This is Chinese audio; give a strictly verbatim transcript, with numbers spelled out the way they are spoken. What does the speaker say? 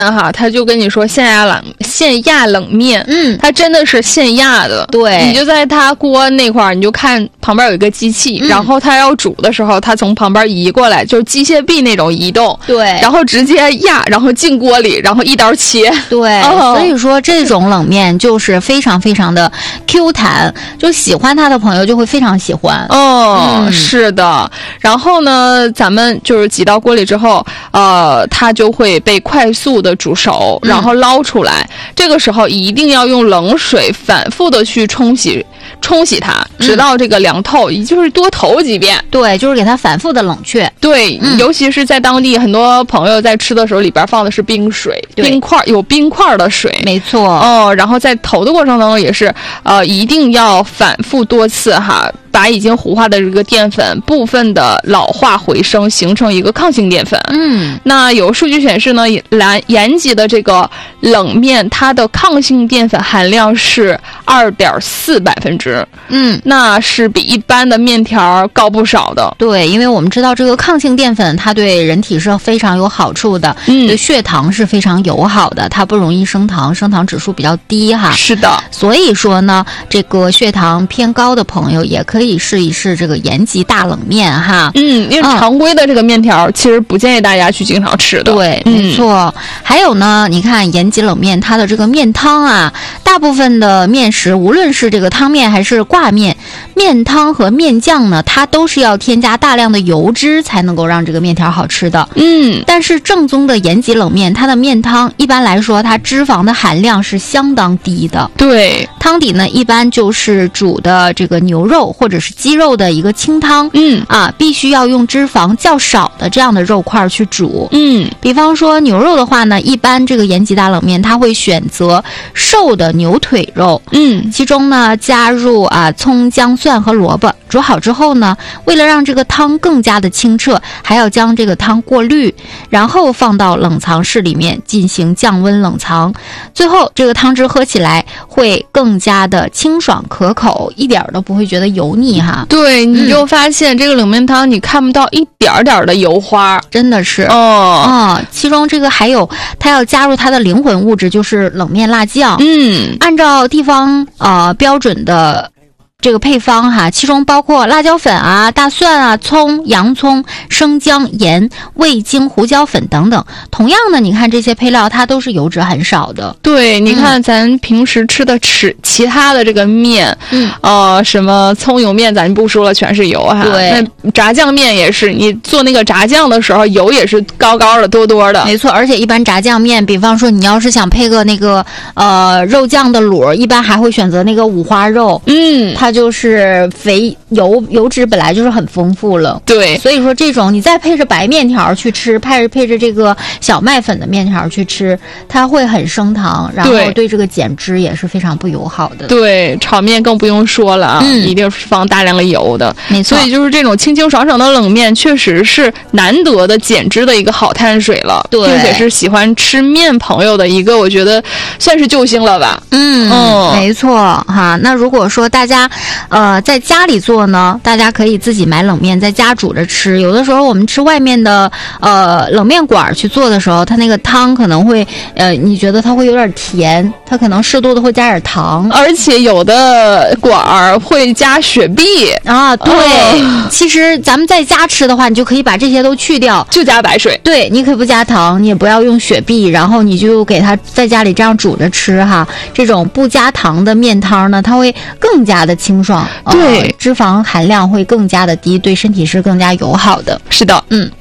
哈，他就跟你说现压冷现压冷面， 嗯， 它真的是现压的。 对， 你就在它锅那块儿，你就看旁边有一个机器， 嗯、 然后它要煮的时候，它从旁边移过来，就是机械臂那种移动， 对， 然后直接压，然后进锅里，然后一刀切。 对，哦、所以说这种冷面就是非常非常的 Q 弹，就喜欢它的朋友就会非常喜欢。 哦， 嗯、 是的。然后呢，咱们就是挤到锅里之后，呃，它就会被快速的煮熟，然后捞出来。嗯、这个时候一定要用冷水反复的去冲洗。冲洗它，直到这个凉透，也、嗯、就是多投几遍。 对，就是给它反复的冷却。 对、嗯，尤其是在当地，很多朋友在吃的时候，里边放的是冰水、冰块，有冰块的水。 没错。 哦，然后在投的过程当中也是，呃，一定要反复多次哈。把已经糊化的这个淀粉部分的老化回升，形成一个抗性淀粉。 嗯， 那有数据显示呢，南延吉的这个冷面，它的抗性淀粉含量是二点四百分之。 嗯， 那是比一般的面条高不少的。 对，因为我们知道这个抗性淀粉，它对人体是非常有好处的，嗯，对血糖是非常友好的，它不容易升糖，升糖指数比较低哈。 是的， 所以说呢，这个血糖偏高的朋友也可以。可以试一试这个延吉大冷面哈， 嗯，因为常规的这个面条、嗯、其实不建议大家去经常吃的。 对，没错、嗯。还有呢，你看延吉冷面，它的这个面汤啊，大部分的面食，无论是这个汤面还是挂面，面汤和面酱呢，它都是要添加大量的油脂才能够让这个面条好吃的。 嗯， 但是正宗的延吉冷面，它的面汤一般来说，它脂肪的含量是相当低的。 对， 汤底呢，一般就是煮的这个牛肉或者是鸡肉的一个清汤， 嗯啊，必须要用脂肪较少的这样的肉块去煮， 嗯， 比方说牛肉的话呢，一般这个延吉大冷面它会选择瘦的牛腿肉， 嗯， 其中呢加入啊葱姜蒜和萝卜，煮好之后呢，为了让这个汤更加的清澈，还要将这个汤过滤，然后放到冷藏室里面进行降温冷藏，最后这个汤汁喝起来会更加的清爽可口，一点都不会觉得油腻哈。 对，你就发现这个冷面汤你看不到一点点的油花， 真的是哦啊，其中这个还有它要加入它的灵魂物质，就是冷面辣酱。 嗯， 按照地方呃标准的这个配方哈，其中包括辣椒粉啊、大蒜啊、葱、洋葱、生姜、盐、味精、胡椒粉等等。同样的，你看这些配料，它都是油脂很少的。 对，你看咱平时吃的吃其他的这个面， 嗯， 呃，什么葱油面咱不说了，全是油哈。 对， 那炸酱面也是，你做那个炸酱的时候，油也是高高的、多多的。 没错，而且一般炸酱面，比方说你要是想配个那个呃肉酱的卤，一般还会选择那个五花肉。 嗯， 它就是肥油油脂本来就是很丰富了， 对， 所以说这种你再配着白面条去吃，配着配着这个小麦粉的面条去吃，它会很升糖，然后对这个减脂也是非常不友好的。 对，炒面更不用说了啊，嗯、一定是放大量的油的， 没错。 所以就是这种清清爽爽的冷面，确实是难得的减脂的一个好碳水了， 对， 并且是喜欢吃面朋友的一个，我觉得算是救星了吧。 嗯， 嗯没错哈。那如果说大家呃，在家里做呢，大家可以自己买冷面在家煮着吃。有的时候我们吃外面的呃冷面馆去做的时候，它那个汤可能会呃，你觉得它会有点甜，它可能适度的会加点糖， 而且有的馆儿会加雪碧啊。对、哦，其实咱们在家吃的话，你就可以把这些都去掉， 就加白水。 对，你可以不加糖，你也不要用雪碧，然后你就给它在家里这样煮着吃哈。这种不加糖的面汤呢，它会更加的清爽。 对、 呃，脂肪含量会更加的低，对身体是更加友好的。 是的， 嗯。